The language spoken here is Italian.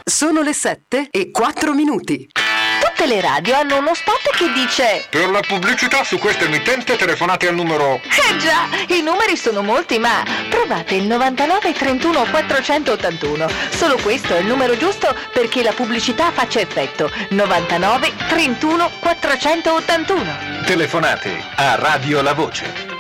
Sono le 7:04. Tutte le radio hanno uno spot che dice: per la pubblicità su questa emittente telefonate al numero... già, i numeri sono molti, ma provate il 99 31 481. Solo questo è il numero giusto perché la pubblicità faccia effetto. 99 31 481. Telefonate a Radio La Voce.